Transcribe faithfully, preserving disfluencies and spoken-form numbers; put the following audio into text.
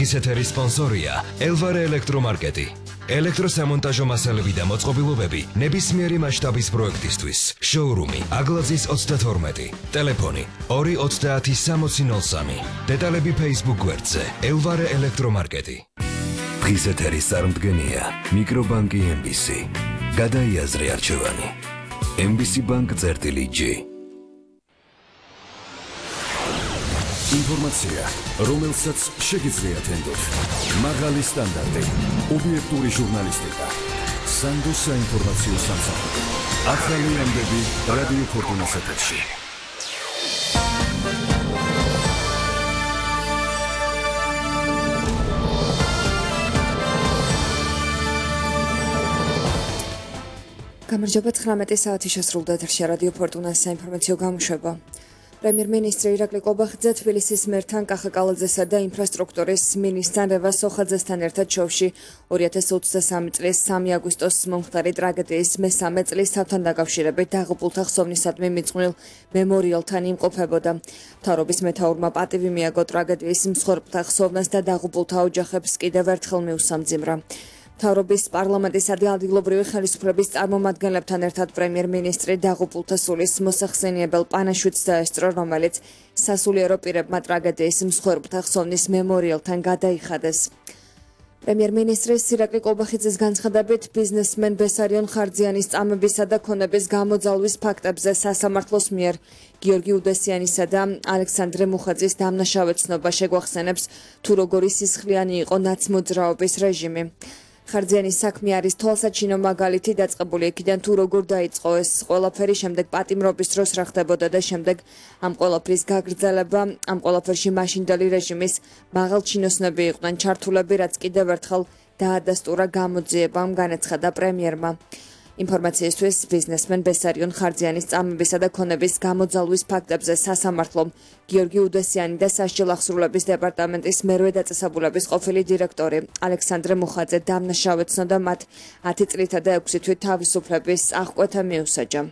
დღის ეთერის სპონსორია ელვარე ელექტრომარკეტი. ელექტროსამონტაჟო მასალები და მოწყობილობები ნებისმიერი მასშტაბის პროექტისთვის. შოურუმი აგლაძის ოცდათორმეტი. ტელეფონი ორი ოცდაათი სამოცი ნოლ სამი. დეტალები Facebook გვერდზე ელვარე ელექტრომარკეტი. დღის ეთერის წარმდგენია მიკრობანკი ემ ბი სი. გადაიაზრე არჩევანი. ემ ბი სი ბანკ წერტილი ჯი. ინფორმაცია, რომელსაც შეგიძლიათ ენდოთ. მაღალი სტანდარტი, ობიექტური ჟურნალისტიკა. სანდოს საინფორმაციო სამსახური. ახალი ამბები რადიო ფორტუნას ეთერში. გამარჯობა, ცხრამეტი საათი შესრულდა ეთერში რადიო ფორტუნას საინფორმაციო გამოშვება. პრემიერ-მინისტრი ირაკლი ყობახიძე თბილისის მერთან კახაკალაძესა და ინფრასტრუქტურის მინისტრთან რევაზ სოხაძესთან ერთად შოუში ორი ათასი ოცდასამი წლის სამი აგვისტოს მომხდარი ტრაგედიის მესამე წლის თავთან დაკავშირებით დაღუპულთა ხსოვნისადმი მიძღვნილ მემორიალთან იმყოფებოდა. მთავრობის მეთაურმა პატივი მიაგო ტრაგედიის მსხვერპლთა ხსოვნას და დაღუპულთა ოჯახებს კიდევ ერთხელ მიუსამძიმრა. მთავრობის პარლამენტისა და ადგილობრივი ხელისუფლების წარმომადგენლებთან ერთად პრემიერ-მინისტრი დაღუპულთა სულის მოსახსენიებელ პანაშვიდს დაესწრო, რომელიც სასულიერო პირებმა ტრაგედიის მსხვერპლთა ხსოვნის მემორიალთან გადაიხადეს. პრემიერ-მინისტრის ირაკლი ყობახიძის განცხადებით, ბიზნესმენ ბესარიონ ხარძიანის წამებისა და ქონების გამოძალვის ფაქტებზე სასამართლოს მიერ გიორგი უდესიანისა და ალექსანდრე მუხაძის დამნაშავე ცნობა შეგვახსენებს, თუ როგორი სისხლიანი იყო ნაცმოძრაობის რეჟიმი. ხარძიანის საქმე არის თვალსაჩინო მაგალითი დაწყებული იქიდან თუ როგორ დაიწყო ეს ყველაფერი, შემდეგ პატიმრობის დროს რა ხდებოდა და შემდეგ ამ ყველაფრის გაგრძელება, ამ ყველაფერში მაშინდელი რეჟიმის მაღალჩინოსნები იყვნენ ჩართულები, რაც კიდევ ერთხელ დაადასტურა გამოძიებამ, განაცხადა პრემიერმა. ინფორმაციისთვის ბიზნესმენ ბესარიონ ხარძიანის წამებისა და ქონების გამოძალვის ფაქტებზე სასამართლომ გიორგი უდესიანი და სასჯელ აღსრულების დეპარტამენტის მერვე დაწესებულების ყოფილი დირექტორი ალექსანდრე მუხაძე დამნაშავე ცნო და მათ ათი წლითა და ექვსი თვით თავისუფლების აღკვეთა მიუსაჯა.